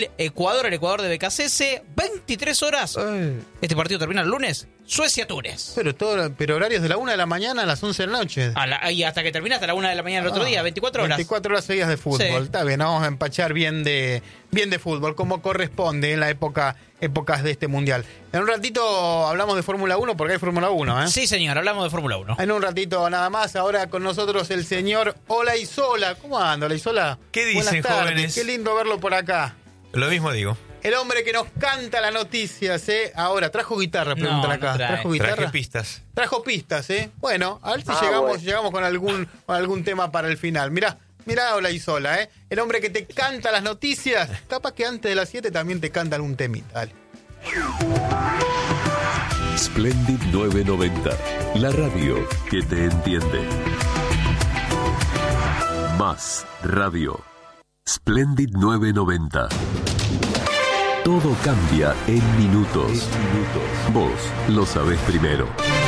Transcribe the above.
Ecuador, el Ecuador de BKCS, 23 horas. Este partido termina el lunes. Suecia-Túnez. Pero horarios de la 1 de la mañana a las 11 de la noche. Y hasta que termina hasta la 1 de la mañana el otro día, 24 horas. 24 horas seguidas de fútbol. Sí. Está bien, vamos a empachar bien de fútbol, como corresponde en la épocas de este mundial. En un ratito hablamos de Fórmula 1 porque hay Fórmula 1, ¿eh? Sí, señor, hablamos de Fórmula 1. En un ratito nada más. Ahora con nosotros el señor Olaizola. ¿Cómo anda, Olaizola? ¿Qué dicen, Buenas tardes, jóvenes? Qué lindo verlo por acá. Lo mismo digo. El hombre que nos canta las noticias, ¿eh? Ahora, ¿trajo guitarra? Preguntan No, acá. no trae. ¿Trajo guitarra? Traje pistas. Trajo pistas, ¿eh? Bueno, a ver si bueno. llegamos con algún tema para el final. Mirá, Olaizola, ¿eh? El hombre que te canta las noticias. Capaz que antes de las 7 también te canta algún temita. Dale. Splendid 990, la radio que te entiende. Más radio. Splendid 990. Todo cambia en minutos. Vos lo sabés primero.